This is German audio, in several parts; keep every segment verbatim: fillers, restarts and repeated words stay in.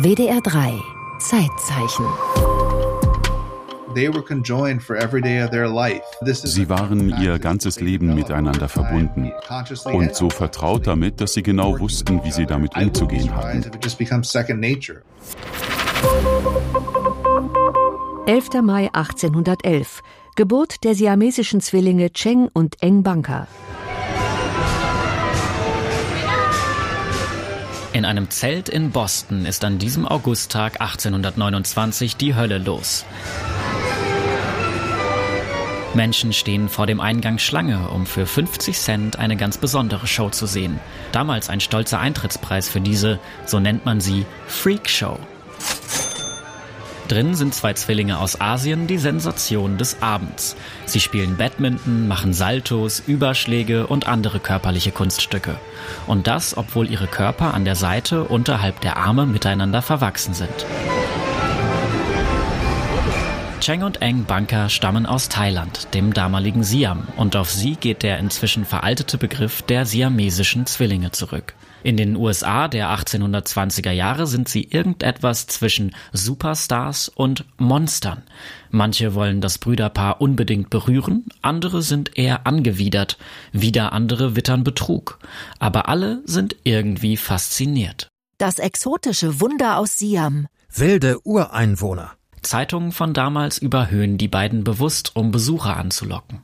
W D R drei Zeitzeichen. Sie waren ihr ganzes Leben miteinander verbunden und so vertraut damit, dass sie genau wussten, wie sie damit umzugehen hatten. elfter Mai achtzehnhundertelf. Geburt der siamesischen Zwillinge Cheng und Eng Bunker. In einem Zelt in Boston ist an diesem Augusttag achtzehnhundertneunundzwanzig die Hölle los. Menschen stehen vor dem Eingang Schlange, um für fünfzig Cent eine ganz besondere Show zu sehen. Damals ein stolzer Eintrittspreis für diese, so nennt man sie, Freakshow. Drin sind zwei Zwillinge aus Asien, die Sensation des Abends. Sie spielen Badminton, machen Saltos, Überschläge und andere körperliche Kunststücke. Und das, obwohl ihre Körper an der Seite unterhalb der Arme miteinander verwachsen sind. Cheng und Eng Bunker stammen aus Thailand, dem damaligen Siam, und auf sie geht der inzwischen veraltete Begriff der siamesischen Zwillinge zurück. In den U S A der achtzehnhundertzwanziger Jahre sind sie irgendetwas zwischen Superstars und Monstern. Manche wollen das Brüderpaar unbedingt berühren, andere sind eher angewidert, wieder andere wittern Betrug. Aber alle sind irgendwie fasziniert. Das exotische Wunder aus Siam. Wilde Ureinwohner. Zeitungen von damals überhöhen die beiden bewusst, um Besucher anzulocken.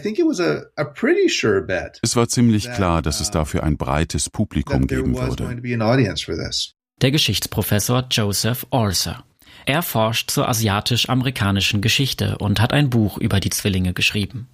Es war ziemlich klar, dass es dafür ein breites Publikum geben würde. Der Geschichtsprofessor Joseph Orser. Er forscht zur asiatisch-amerikanischen Geschichte und hat ein Buch über die Zwillinge geschrieben.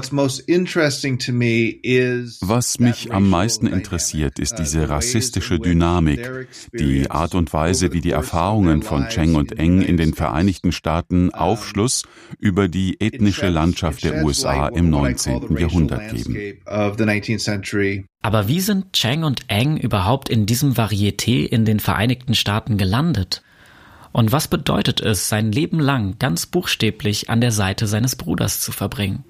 Was mich am meisten interessiert, ist diese rassistische Dynamik, die Art und Weise, wie die Erfahrungen von Cheng und Eng in den Vereinigten Staaten Aufschluss über die ethnische Landschaft der U S A im neunzehnten Jahrhundert geben. Aber wie sind Cheng und Eng überhaupt in diesem Varieté in den Vereinigten Staaten gelandet? Und was bedeutet es, sein Leben lang ganz buchstäblich an der Seite seines Bruders zu verbringen?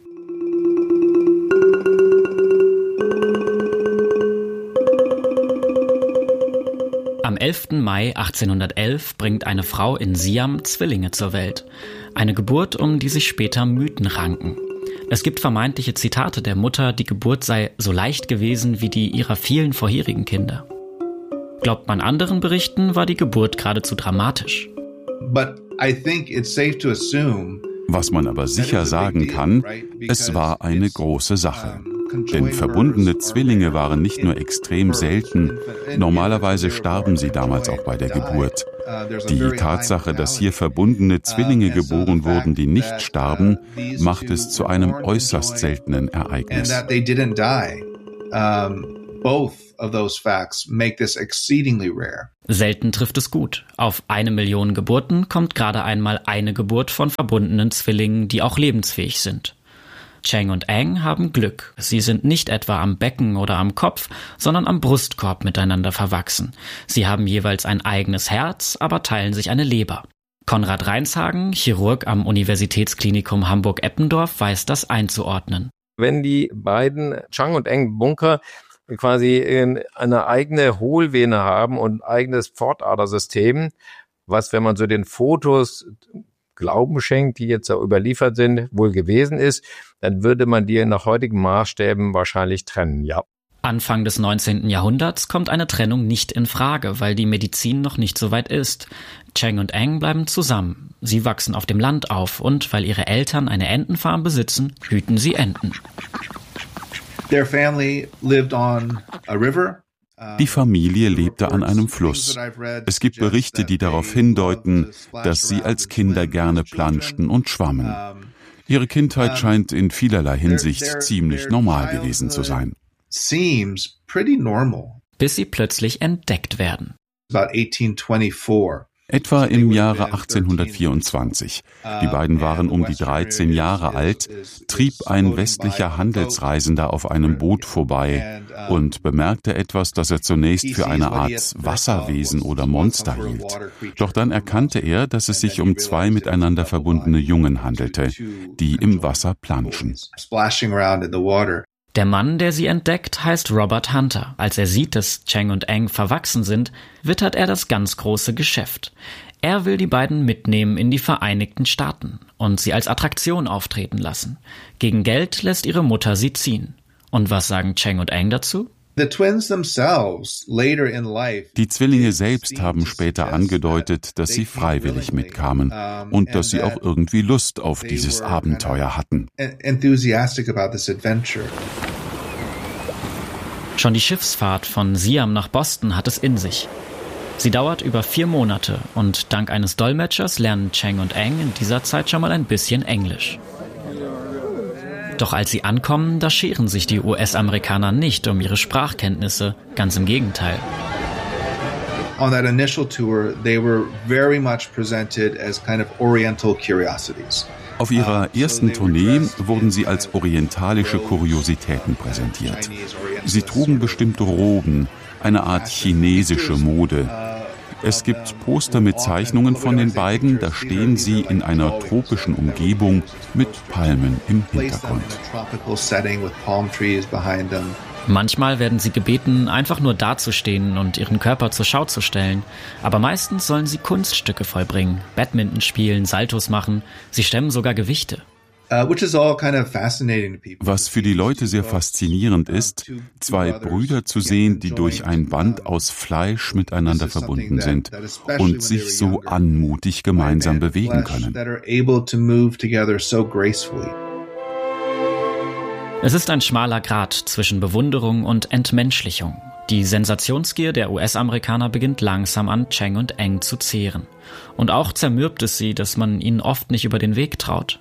Am elften Mai achtzehnhundertelf bringt eine Frau in Siam Zwillinge zur Welt. Eine Geburt, um die sich später Mythen ranken. Es gibt vermeintliche Zitate der Mutter, die Geburt sei so leicht gewesen wie die ihrer vielen vorherigen Kinder. Glaubt man anderen Berichten, war die Geburt geradezu dramatisch. Was man aber sicher sagen kann, es war eine große Sache. Denn verbundene Zwillinge waren nicht nur extrem selten, normalerweise starben sie damals auch bei der Geburt. Die Tatsache, dass hier verbundene Zwillinge geboren wurden, die nicht starben, macht es zu einem äußerst seltenen Ereignis. Selten trifft es gut. Auf eine Million Geburten kommt gerade einmal eine Geburt von verbundenen Zwillingen, die auch lebensfähig sind. Cheng und Eng haben Glück. Sie sind nicht etwa am Becken oder am Kopf, sondern am Brustkorb miteinander verwachsen. Sie haben jeweils ein eigenes Herz, aber teilen sich eine Leber. Konrad Reinshagen, Chirurg am Universitätsklinikum Hamburg-Eppendorf, weiß das einzuordnen. Wenn die beiden Cheng und Eng Bunker quasi eine eigene Hohlvene haben und ein eigenes Pfortadersystem, was, wenn man so den Fotos Glauben schenkt, die jetzt überliefert sind, wohl gewesen ist, dann würde man die nach heutigen Maßstäben wahrscheinlich trennen, ja. Anfang des neunzehnten Jahrhunderts kommt eine Trennung nicht in Frage, weil die Medizin noch nicht so weit ist. Cheng und Eng bleiben zusammen. Sie wachsen auf dem Land auf und weil ihre Eltern eine Entenfarm besitzen, hüten sie Enten. Their family lived on a river. Die Familie lebte an einem Fluss. Es gibt Berichte, die darauf hindeuten, dass sie als Kinder gerne planschten und schwammen. Ihre Kindheit scheint in vielerlei Hinsicht ziemlich normal gewesen zu sein. Bis sie plötzlich entdeckt werden. Etwa im Jahre achtzehnhundertvierundzwanzig. Die beiden waren um die dreizehn Jahre alt, trieb ein westlicher Handelsreisender auf einem Boot vorbei und bemerkte etwas, das er zunächst für eine Art Wasserwesen oder Monster hielt. Doch dann erkannte er, dass es sich um zwei miteinander verbundene Jungen handelte, die im Wasser planschen. Der Mann, der sie entdeckt, heißt Robert Hunter. Als er sieht, dass Cheng und Eng verwachsen sind, wittert er das ganz große Geschäft. Er will die beiden mitnehmen in die Vereinigten Staaten und sie als Attraktion auftreten lassen. Gegen Geld lässt ihre Mutter sie ziehen. Und was sagen Cheng und Eng dazu? Die Zwillinge selbst haben später angedeutet, dass sie freiwillig mitkamen und dass sie auch irgendwie Lust auf dieses Abenteuer hatten. Schon die Schiffsfahrt von Siam nach Boston hat es in sich. Sie dauert über vier Monate und dank eines Dolmetschers lernen Cheng und Eng in dieser Zeit schon mal ein bisschen Englisch. Doch als sie ankommen, da scheren sich die U S-Amerikaner nicht um ihre Sprachkenntnisse, ganz im Gegenteil. On that initial tour, they were very much presented as kind of oriental curiosities. Auf ihrer ersten Tournee wurden sie als orientalische Kuriositäten präsentiert. Sie trugen bestimmte Roben, eine Art chinesische Mode. Es gibt Poster mit Zeichnungen von den beiden, da stehen sie in einer tropischen Umgebung mit Palmen im Hintergrund. Manchmal werden sie gebeten, einfach nur dazustehen und ihren Körper zur Schau zu stellen. Aber meistens sollen sie Kunststücke vollbringen, Badminton spielen, Saltos machen. Sie stemmen sogar Gewichte. Was für die Leute sehr faszinierend ist, zwei Brüder zu sehen, die durch ein Band aus Fleisch miteinander verbunden sind und sich so anmutig gemeinsam bewegen können. Es ist ein schmaler Grat zwischen Bewunderung und Entmenschlichung. Die Sensationsgier der U S-Amerikaner beginnt langsam an Cheng und Eng zu zehren. Und auch zermürbt es sie, dass man ihnen oft nicht über den Weg traut.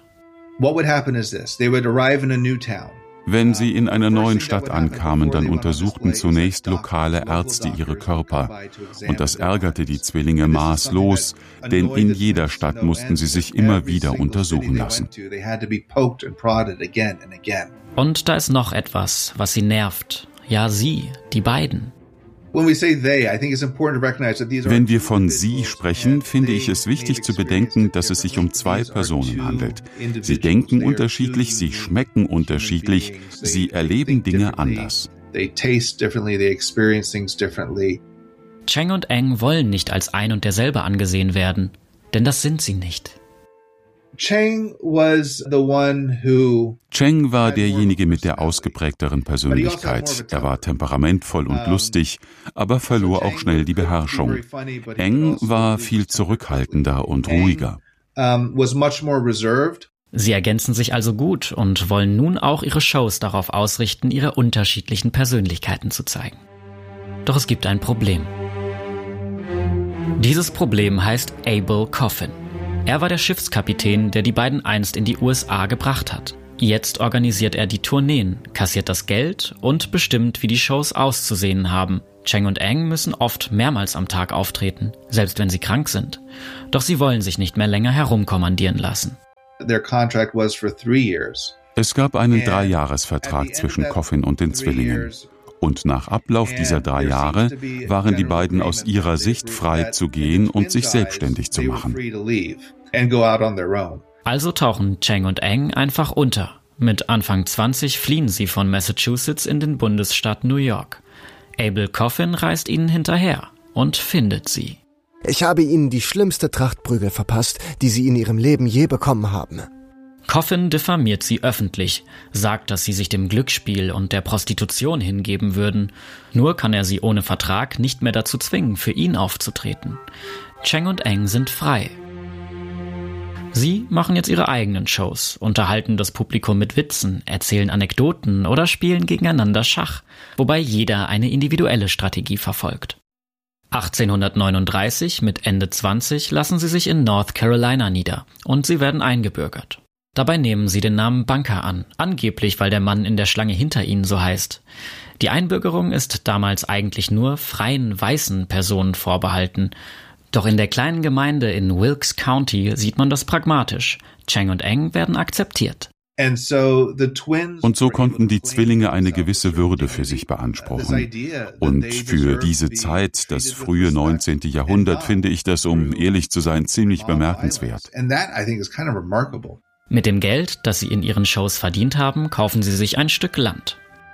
Wenn sie in einer neuen Stadt ankamen, dann untersuchten zunächst lokale Ärzte ihre Körper. Und das ärgerte die Zwillinge maßlos, denn in jeder Stadt mussten sie sich immer wieder untersuchen lassen. Und da ist noch etwas, was sie nervt. Ja, sie, die beiden. Wenn wir von sie sprechen, finde ich es wichtig zu bedenken, dass es sich um zwei Personen handelt. Sie denken unterschiedlich, sie schmecken unterschiedlich, sie erleben Dinge anders. Cheng und Eng wollen nicht als ein und derselbe angesehen werden, denn das sind sie nicht. Cheng war derjenige mit der ausgeprägteren Persönlichkeit. Er war temperamentvoll und lustig, aber verlor auch schnell die Beherrschung. Eng war viel zurückhaltender und ruhiger. Sie ergänzen sich also gut und wollen nun auch ihre Shows darauf ausrichten, ihre unterschiedlichen Persönlichkeiten zu zeigen. Doch es gibt ein Problem. Dieses Problem heißt Abel Coffin. Er war der Schiffskapitän, der die beiden einst in die U S A gebracht hat. Jetzt organisiert er die Tourneen, kassiert das Geld und bestimmt, wie die Shows auszusehen haben. Cheng und Eng müssen oft mehrmals am Tag auftreten, selbst wenn sie krank sind. Doch sie wollen sich nicht mehr länger herumkommandieren lassen. Es gab einen Dreijahresvertrag zwischen Coffin und den Zwillingen. Und nach Ablauf dieser drei Jahre waren die beiden aus ihrer Sicht frei zu gehen und sich selbstständig zu machen. Also tauchen Cheng und Eng einfach unter. Mit Anfang zwanzig fliehen sie von Massachusetts in den Bundesstaat New York. Abel Coffin reist ihnen hinterher und findet sie. Ich habe ihnen die schlimmste Trachtprügel verpasst, die sie in ihrem Leben je bekommen haben. Coffin diffamiert sie öffentlich, sagt, dass sie sich dem Glücksspiel und der Prostitution hingeben würden. Nur kann er sie ohne Vertrag nicht mehr dazu zwingen, für ihn aufzutreten. Cheng und Eng sind frei. Sie machen jetzt ihre eigenen Shows, unterhalten das Publikum mit Witzen, erzählen Anekdoten oder spielen gegeneinander Schach, wobei jeder eine individuelle Strategie verfolgt. achtzehnhundertneununddreißig, mit Ende zwanzig, lassen sie sich in North Carolina nieder und sie werden eingebürgert. Dabei nehmen sie den Namen Bunker an, angeblich weil der Mann in der Schlange hinter ihnen so heißt. Die Einbürgerung ist damals eigentlich nur freien weißen Personen vorbehalten. Doch in der kleinen Gemeinde in Wilkes County sieht man das pragmatisch. Cheng und Eng werden akzeptiert. Und so konnten die Zwillinge eine gewisse Würde für sich beanspruchen. Und für diese Zeit, das frühe neunzehnte Jahrhundert, finde ich das, um ehrlich zu sein, ziemlich bemerkenswert. Mit dem Geld, das sie in ihren Shows verdient haben, kaufen sie sich ein Stück Land.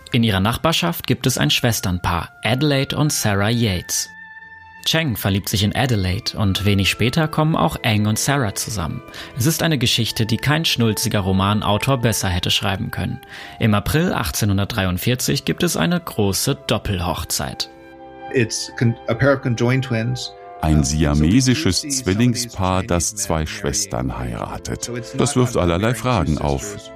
In ihrer Nachbarschaft gibt es ein Schwesternpaar, Adelaide und Sarah Yates. Cheng verliebt sich in Adelaide und wenig später kommen auch Eng und Sarah zusammen. Es ist eine Geschichte, die kein schnulziger Romanautor besser hätte schreiben können. Im April achtzehnhundertdreiundvierzig gibt es eine große Doppelhochzeit. It's a pair of conjoined twins. Ein siamesisches Zwillingspaar, das zwei Schwestern heiratet. Das wirft allerlei Fragen auf.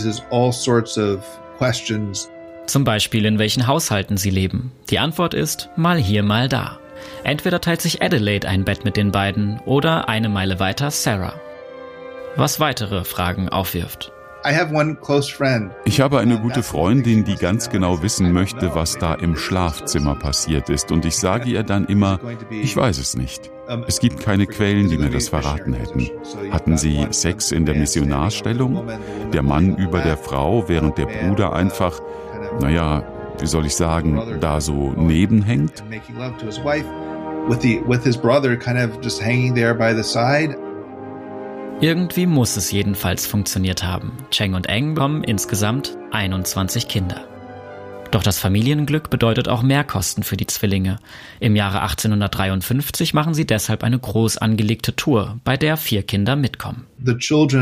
Zum Beispiel, in welchen Haushalten sie leben. Die Antwort ist, mal hier, mal da. Entweder teilt sich Adelaide ein Bett mit den beiden oder eine Meile weiter Sarah. Was weitere Fragen aufwirft. Ich habe eine gute Freundin, die ganz genau wissen möchte, was da im Schlafzimmer passiert ist. Und ich sage ihr dann immer, ich weiß es nicht. Es gibt keine Quellen, die mir das verraten hätten. Hatten sie Sex in der Missionarstellung? Der Mann über der Frau, während der Bruder einfach, naja, wie soll ich sagen, da so nebenhängt? Irgendwie muss es jedenfalls funktioniert haben. Cheng und Eng bekommen insgesamt einundzwanzig Kinder. Doch das Familienglück bedeutet auch Mehrkosten für die Zwillinge. Im Jahre achtzehnhundertdreiundfünfzig machen sie deshalb eine groß angelegte Tour, bei der vier Kinder mitkommen. Die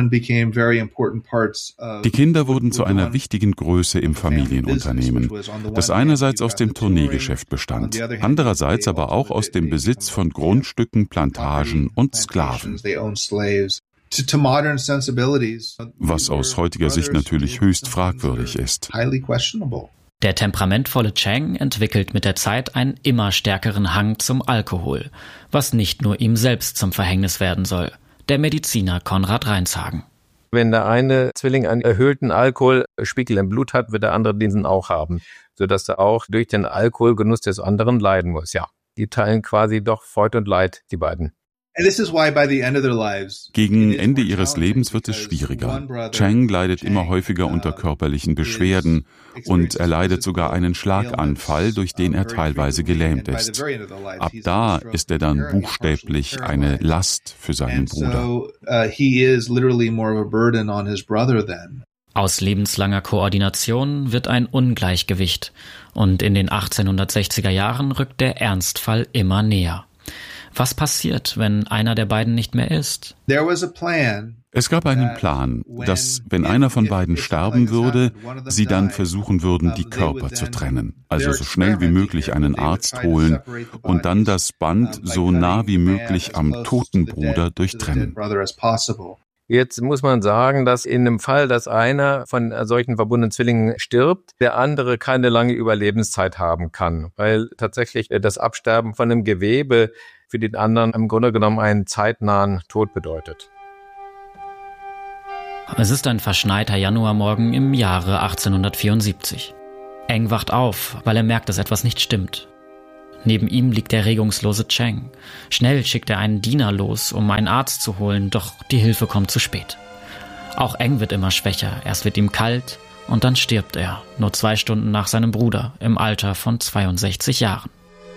Kinder wurden zu einer wichtigen Größe im Familienunternehmen, das einerseits aus dem Tourneegeschäft bestand, andererseits aber auch aus dem Besitz von Grundstücken, Plantagen und Sklaven. Was aus heutiger Sicht natürlich höchst fragwürdig ist. Der temperamentvolle Cheng entwickelt mit der Zeit einen immer stärkeren Hang zum Alkohol, was nicht nur ihm selbst zum Verhängnis werden soll. Der Mediziner Konrad Reinshagen. Wenn der eine Zwilling einen erhöhten Alkoholspiegel im Blut hat, wird der andere diesen auch haben, sodass er auch durch den Alkoholgenuss des anderen leiden muss. Ja, die teilen quasi doch Freud und Leid, die beiden. Gegen Ende ihres Lebens wird es schwieriger. Cheng leidet immer häufiger unter körperlichen Beschwerden und er leidet sogar einen Schlaganfall, durch den er teilweise gelähmt ist. Ab da ist er dann buchstäblich eine Last für seinen Bruder. Aus lebenslanger Koordination wird ein Ungleichgewicht und in den achtzehnhundertsechziger Jahren rückt der Ernstfall immer näher. Was passiert, wenn einer der beiden nicht mehr ist? Es gab einen Plan, dass, wenn einer von beiden sterben würde, sie dann versuchen würden, die Körper zu trennen. Also so schnell wie möglich einen Arzt holen und dann das Band so nah wie möglich am toten Bruder durchtrennen. Jetzt muss man sagen, dass in dem Fall, dass einer von solchen verbundenen Zwillingen stirbt, der andere keine lange Überlebenszeit haben kann, weil tatsächlich das Absterben von einem Gewebe für den anderen im Grunde genommen einen zeitnahen Tod bedeutet. Es ist ein verschneiter Januarmorgen im Jahre achtzehnhundertvierundsiebzig. Eng wacht auf, weil er merkt, dass etwas nicht stimmt. Neben ihm liegt der regungslose Cheng. Schnell schickt er einen Diener los, um einen Arzt zu holen, doch die Hilfe kommt zu spät. Auch Eng wird immer schwächer, erst wird ihm kalt und dann stirbt er, nur zwei Stunden nach seinem Bruder, im Alter von zweiundsechzig Jahren.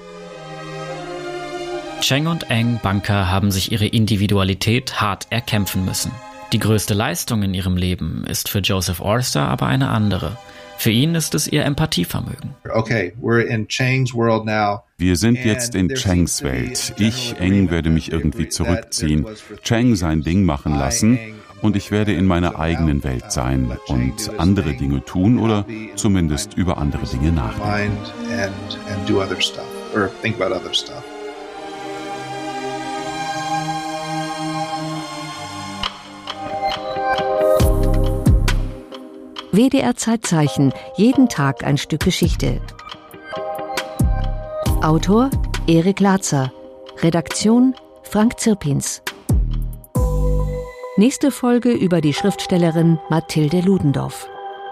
Cheng und Eng Bunker haben sich ihre Individualität hart erkämpfen müssen. Die größte Leistung in ihrem Leben ist für Joseph Orster aber eine andere. Für ihn ist es ihr Empathievermögen. Okay, we're in Cheng's world now. Wir sind jetzt in Chengs Welt. Ich, Eng, werde mich irgendwie zurückziehen, Cheng sein Ding machen lassen und ich werde in meiner eigenen Welt sein und andere Dinge tun oder zumindest über andere Dinge nachdenken. W D R Zeitzeichen, jeden Tag ein Stück Geschichte. Autor Erik Latzer, Redaktion Frank Zirpins. Nächste Folge über die Schriftstellerin Mathilde Ludendorff.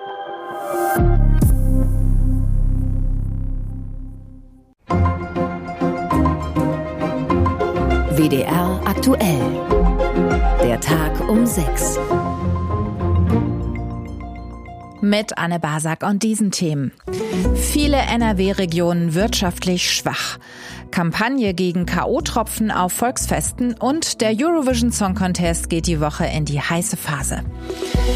W D R aktuell. Der Tag um sechs. Mit Anne Basak und diesen Themen. Viele N R W-Regionen wirtschaftlich schwach. Kampagne gegen K O-Tropfen auf Volksfesten und der Eurovision Song Contest geht die Woche in die heiße Phase.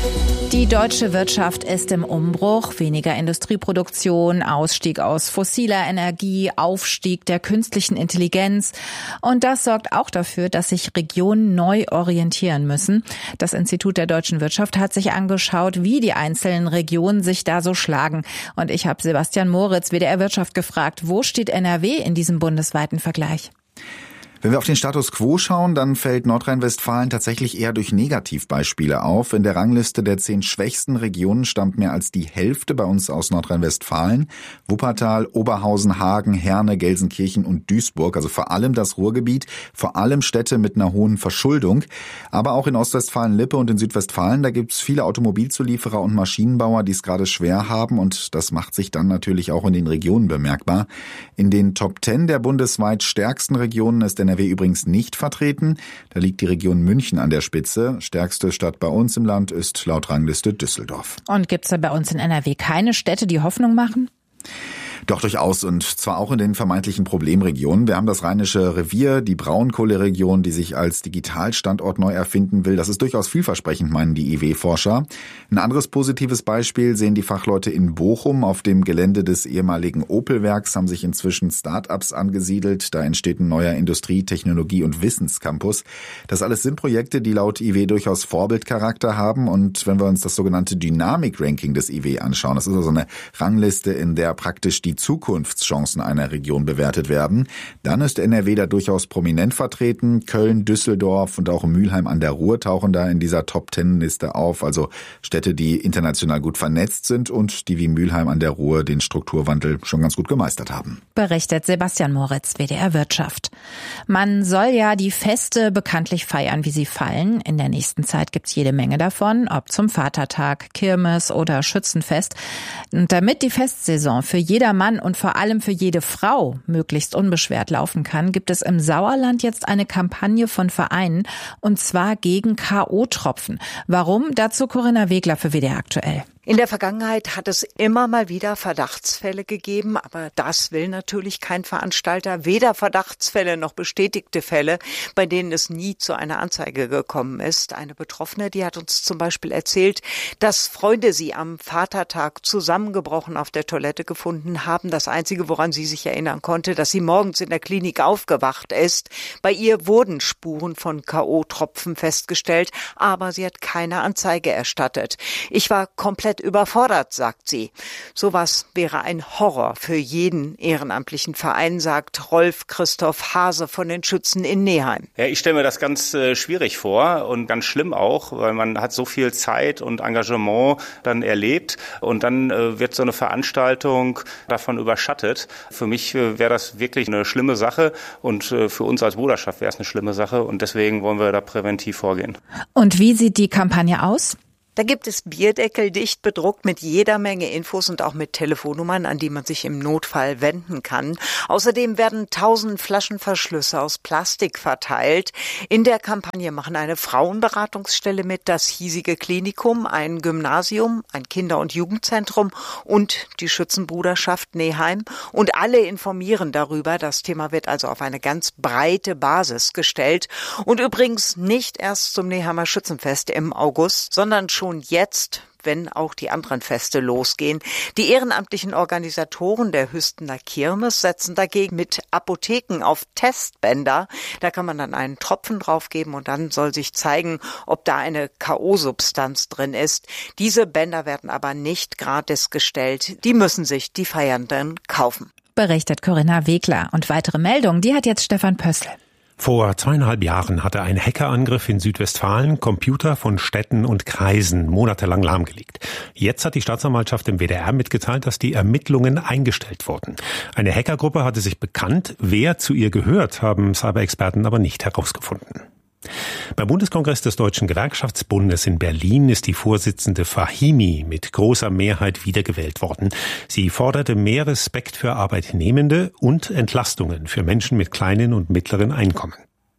Die deutsche Wirtschaft ist im Umbruch. Weniger Industrieproduktion, Ausstieg aus fossiler Energie, Aufstieg der künstlichen Intelligenz. Und das sorgt auch dafür, dass sich Regionen neu orientieren müssen. Das Institut der deutschen Wirtschaft hat sich angeschaut, wie die einzelnen Regionen sich da so schlagen. Und ich habe Sebastian Moritz, W D R Wirtschaft, gefragt, wo steht N R W in diesem bundesweiten Vergleich? Wenn wir auf den Status quo schauen, dann fällt Nordrhein-Westfalen tatsächlich eher durch Negativbeispiele auf. In der Rangliste der zehn schwächsten Regionen stammt mehr als die Hälfte bei uns aus Nordrhein-Westfalen. Wuppertal, Oberhausen, Hagen, Herne, Gelsenkirchen und Duisburg, also vor allem das Ruhrgebiet, vor allem Städte mit einer hohen Verschuldung. Aber auch in Ostwestfalen-Lippe und in Südwestfalen, da gibt's viele Automobilzulieferer und Maschinenbauer, die es gerade schwer haben, und das macht sich dann natürlich auch in den Regionen bemerkbar. In den Top Ten der bundesweit stärksten Regionen ist N R W übrigens nicht vertreten. Da liegt die Region München an der Spitze. Stärkste Stadt bei uns im Land ist laut Rangliste Düsseldorf. Und gibt's da bei uns in N R W keine Städte, die Hoffnung machen? Doch, durchaus, und zwar auch in den vermeintlichen Problemregionen. Wir haben das Rheinische Revier, die Braunkohleregion, die sich als Digitalstandort neu erfinden will. Das ist durchaus vielversprechend, meinen die I W-Forscher. Ein anderes positives Beispiel sehen die Fachleute in Bochum. Auf dem Gelände des ehemaligen Opel-Werks haben sich inzwischen Start-ups angesiedelt. Da entsteht ein neuer Industrie-, Technologie- und Wissenscampus. Das alles sind Projekte, die laut I W durchaus Vorbildcharakter haben. Und wenn wir uns das sogenannte Dynamik-Ranking des I W anschauen, das ist also eine Rangliste, in der praktisch die Zukunftschancen einer Region bewertet werden, dann ist N R W da durchaus prominent vertreten. Köln, Düsseldorf und auch Mülheim an der Ruhr tauchen da in dieser Top-Ten-Liste auf. Also Städte, die international gut vernetzt sind und die wie Mülheim an der Ruhr den Strukturwandel schon ganz gut gemeistert haben. Berichtet Sebastian Moritz, W D R Wirtschaft. Man soll ja die Feste bekanntlich feiern, wie sie fallen. In der nächsten Zeit gibt's jede Menge davon, ob zum Vatertag, Kirmes oder Schützenfest. Und damit die Festsaison für jeder Mann und vor allem für jede Frau möglichst unbeschwert laufen kann, gibt es im Sauerland jetzt eine Kampagne von Vereinen, und zwar gegen K O-Tropfen. Warum? Dazu Corinna Wegler für W D R aktuell. In der Vergangenheit hat es immer mal wieder Verdachtsfälle gegeben, aber das will natürlich kein Veranstalter. Weder Verdachtsfälle noch bestätigte Fälle, bei denen es nie zu einer Anzeige gekommen ist. Eine Betroffene, die hat uns zum Beispiel erzählt, dass Freunde sie am Vatertag zusammengebrochen auf der Toilette gefunden haben. Das Einzige, woran sie sich erinnern konnte, dass sie morgens in der Klinik aufgewacht ist. Bei ihr wurden Spuren von K O-Tropfen festgestellt, aber sie hat keine Anzeige erstattet. Ich war komplett überfordert, sagt sie. Sowas wäre ein Horror für jeden ehrenamtlichen Verein, sagt Rolf Christoph Hase von den Schützen in Neheim. Ja, ich stelle mir das ganz äh, schwierig vor und ganz schlimm auch, weil man hat so viel Zeit und Engagement dann erlebt und dann äh, wird so eine Veranstaltung davon überschattet. Für mich äh, wäre das wirklich eine schlimme Sache und äh, für uns als Bruderschaft wäre es eine schlimme Sache und deswegen wollen wir da präventiv vorgehen. Und wie sieht die Kampagne aus? Da gibt es Bierdeckel dicht bedruckt mit jeder Menge Infos und auch mit Telefonnummern, an die man sich im Notfall wenden kann. Außerdem werden tausend Flaschenverschlüsse aus Plastik verteilt. In der Kampagne machen eine Frauenberatungsstelle mit, das hiesige Klinikum, ein Gymnasium, ein Kinder- und Jugendzentrum und die Schützenbruderschaft Neheim. Und alle informieren darüber. Das Thema wird also auf eine ganz breite Basis gestellt. Und übrigens nicht erst zum Neheimer Schützenfest im August, sondern schon jetzt, wenn auch die anderen Feste losgehen. Die ehrenamtlichen Organisatoren der Hüstener Kirmes setzen dagegen mit Apotheken auf Testbänder. Da kann man dann einen Tropfen draufgeben und dann soll sich zeigen, ob da eine K O-Substanz drin ist. Diese Bänder werden aber nicht gratis gestellt. Die müssen sich die Feiernden kaufen. Berichtet Corinna Wegler. Und weitere Meldungen, die hat jetzt Stefan Pössl. Vor zweieinhalb Jahren hatte ein Hackerangriff in Südwestfalen Computer von Städten und Kreisen monatelang lahmgelegt. Jetzt hat die Staatsanwaltschaft im W D R mitgeteilt, dass die Ermittlungen eingestellt wurden. Eine Hackergruppe hatte sich bekannt. Wer zu ihr gehört, haben Cyberexperten aber nicht herausgefunden. Beim Bundeskongress des Deutschen Gewerkschaftsbundes in Berlin ist die Vorsitzende Fahimi mit großer Mehrheit wiedergewählt worden. Sie forderte mehr Respekt für Arbeitnehmende und Entlastungen für Menschen mit kleinen und mittleren Einkommen.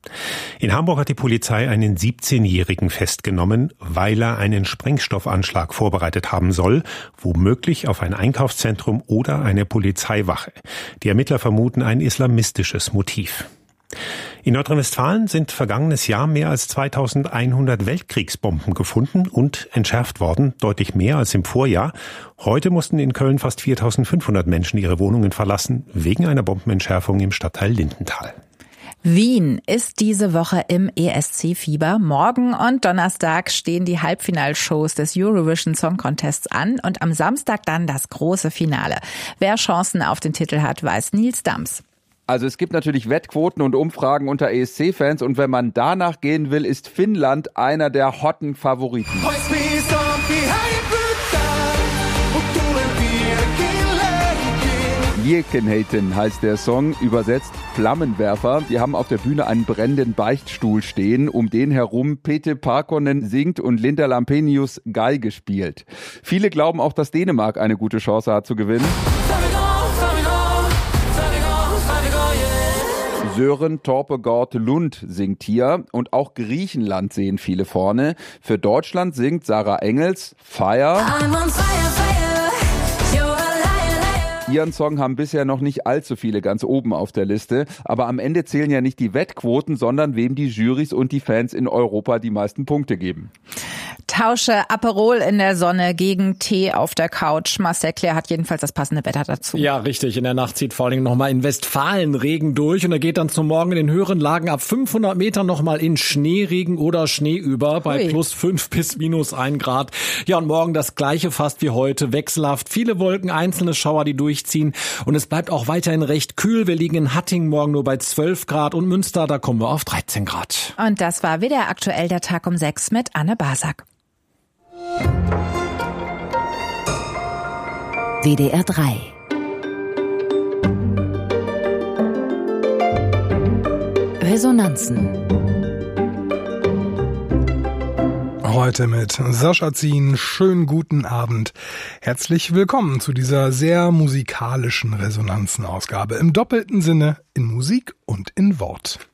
In Hamburg hat die Polizei einen siebzehnjährigen festgenommen, weil er einen Sprengstoffanschlag vorbereitet haben soll, womöglich auf ein Einkaufszentrum oder eine Polizeiwache. Die Ermittler vermuten ein islamistisches Motiv. In Nordrhein-Westfalen sind vergangenes Jahr mehr als zweitausendeinhundert Weltkriegsbomben gefunden und entschärft worden, deutlich mehr als im Vorjahr. Heute mussten in Köln fast viertausendfünfhundert Menschen ihre Wohnungen verlassen, wegen einer Bombenentschärfung im Stadtteil Lindenthal. Wien ist diese Woche im E S C-Fieber. Morgen und Donnerstag stehen die Halbfinalshows des Eurovision Song Contests an und am Samstag dann das große Finale. Wer Chancen auf den Titel hat, weiß Nils Dams. Also es gibt natürlich Wettquoten und Umfragen unter E S C-Fans und wenn man danach gehen will, ist Finnland einer der hotten Favoriten. Liekenheiten heißt der Song, übersetzt Flammenwerfer. Die haben auf der Bühne einen brennenden Beichtstuhl stehen, um den herum Pete Parkkonen singt und Linda Lampenius Geige spielt. Viele glauben auch, dass Dänemark eine gute Chance hat zu gewinnen. Sören Torpegård Lund singt hier und auch Griechenland sehen viele vorne. Für Deutschland singt Sarah Engels Fire. Ihren Song haben bisher noch nicht allzu viele ganz oben auf der Liste, aber am Ende zählen ja nicht die Wettquoten, sondern wem die Jurys und die Fans in Europa die meisten Punkte geben. Tausche Aperol in der Sonne gegen Tee auf der Couch. Marcel Claire hat jedenfalls das passende Wetter dazu. Ja, richtig. In der Nacht zieht vor allen Dingen nochmal in Westfalen Regen durch und er geht dann zum Morgen in den höheren Lagen ab fünfhundert Metern nochmal in Schneeregen oder Schnee über bei Ui. plus fünf bis minus ein Grad. Ja, und morgen das gleiche fast wie heute. Wechselhaft. Viele Wolken, einzelne Schauer, die durchziehen und es bleibt auch weiterhin recht kühl. Wir liegen in Hattingen morgen nur bei zwölf Grad und Münster, da kommen wir auf dreizehn Grad. Und das war wieder aktuell der Tag um sechs mit Anne Basak. W D R drei Resonanzen. Heute mit Sascha Zien. Schönen guten Abend. Herzlich willkommen zu dieser sehr musikalischen Resonanzen-Ausgabe. Im doppelten Sinne in Musik und in Wort.